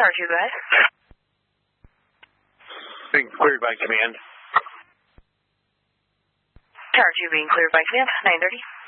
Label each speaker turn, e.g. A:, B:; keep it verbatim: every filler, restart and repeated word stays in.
A: Tower two, go ahead.
B: Being cleared by command.
A: Tower two being cleared by command, nine thirty.